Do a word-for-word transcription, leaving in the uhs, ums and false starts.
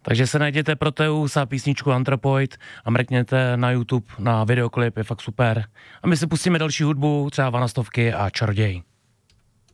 Takže se najděte Proteus a písničku Anthropoid a mrkněte na YouTube na videoklip, je fakt super. A my si pustíme další hudbu, třeba Vanastovky a Čaroděj.